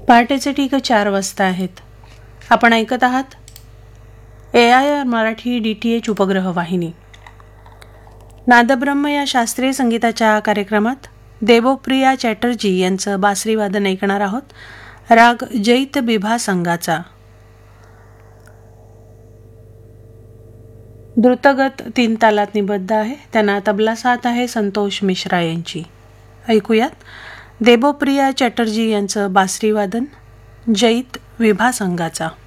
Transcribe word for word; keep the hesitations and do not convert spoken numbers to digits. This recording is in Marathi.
पहाटेचे ठीक चार वाजता आहेत. आपण ऐकत आहात ए I R Marathi D T H उपग्रह वाहिनी. नादब्रह्म या शास्त्रीय संगीताच्या कार्यक्रमात देवप्रिया चॅटर्जी यांचं बासरी वादन ऐकणार आहोत. राग जैत बिभा संघाचा. द्रुतगत तीन तालात निबद्ध आहे. त्यांना तबला साथ आहे संतोष मिश्रा यांची. ऐकूयात देवप्रिया चॅटर्जी यांचं बासरी वादन जैत विभा संघाचा.